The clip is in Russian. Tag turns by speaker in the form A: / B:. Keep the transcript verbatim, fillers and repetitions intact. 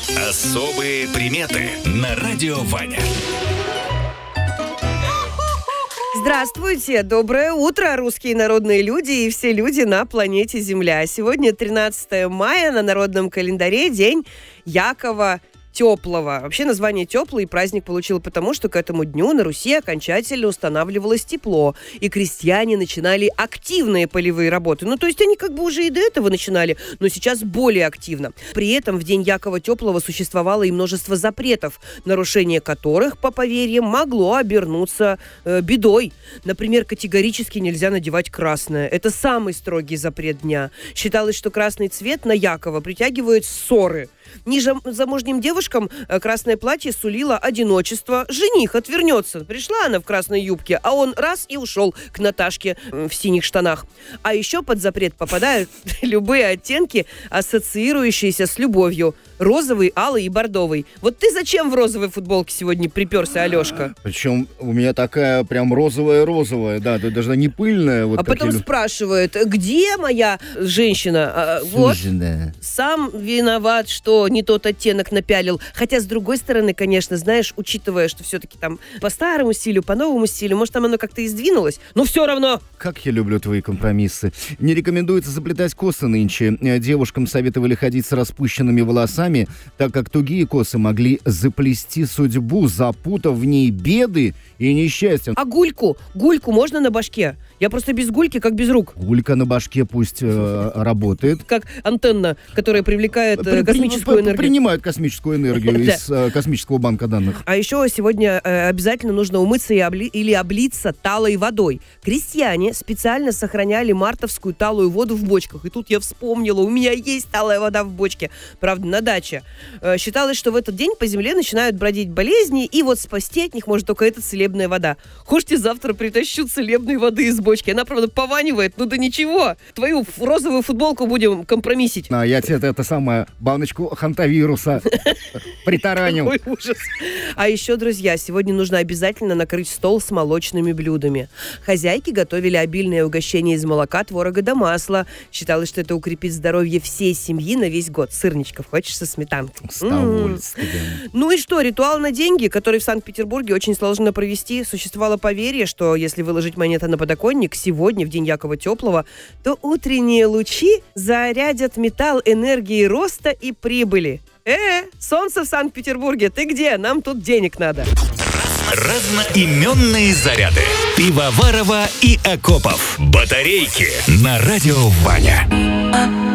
A: Особые приметы на радио Ваня.
B: Здравствуйте, доброе утро, русские народные люди и все люди на планете Земля. Сегодня тринадцатое мая, на народном календаре день Якова Теплого. Вообще название «Теплый» праздник получил потому, что к этому дню на Руси окончательно устанавливалось тепло, и крестьяне начинали активные полевые работы. Ну, то есть они как бы уже и до этого начинали, но сейчас более активно. При этом в день Якова Теплого существовало и множество запретов, нарушение которых, по поверьям, могло обернуться э, бедой. Например, категорически нельзя надевать красное. Это самый строгий запрет дня. Считалось, что красный цвет на Якова притягивает ссоры. Незамужним девушкам красное платье сулило одиночество. Жених отвернется. Пришла она в красной юбке, а он раз и ушел к Наташке в синих штанах. А еще под запрет попадают любые оттенки, ассоциирующиеся с любовью. Розовый, алый и бордовый. Вот ты зачем в розовой футболке сегодня приперся, Алешка?
C: Причем у меня такая прям розовая-розовая, да, даже не пыльная. Вот
B: а потом
C: я...
B: спрашивают, где моя женщина? А, вот, сам виноват, что не тот оттенок напялил. Хотя, с другой стороны, конечно, знаешь, учитывая, что все-таки там по старому стилю, по новому стилю, может, там оно как-то и сдвинулось, но все равно.
C: Как я люблю твои компромиссы. Не рекомендуется заплетать косы нынче. Девушкам советовали ходить с распущенными волосами, так как тугие косы могли заплести судьбу, запутав в ней беды и несчастья.
B: А гульку? Гульку можно на башке? Я просто без гульки, как без рук.
C: Гулька на башке пусть э, работает.
B: Как антенна, которая привлекает э, космическую энергию.
C: Принимает космическую энергию из э, космического банка данных.
B: А еще сегодня э, обязательно нужно умыться и обли- или облиться талой водой. Крестьяне специально сохраняли мартовскую талую воду в бочках. И тут я вспомнила, у меня есть талая вода в бочке. Правда, на даче. Э, считалось, что в этот день по земле начинают бродить болезни, и вот спасти от них может только эта целебная вода. Хочете, завтра притащу целебной воды из бочки? Она, правда, пованивает, ну да ничего. Твою розовую футболку будем компромиссить.
C: А я тебе это самое, баночку хантавируса притаранил.
B: Какой ужас. А еще, друзья, сегодня нужно обязательно накрыть стол с молочными блюдами. Хозяйки готовили обильное угощение из молока, творога да масла. Считалось, что это укрепит здоровье всей семьи на весь год. Сырничков хочешь со сметанкой?
C: С удовольствием.
B: Ну и что, ритуал на деньги, который в Санкт-Петербурге очень сложно провести. Существовало поверье, что если выложить монеты на подоконник сегодня, в день Якова Теплого, то утренние лучи зарядят металл энергии роста и прибыли. Э, солнце в Санкт-Петербурге, ты где? Нам тут денег надо.
A: Разноименные заряды. Пивоварова и Акопов. Батарейки на радио Ваня.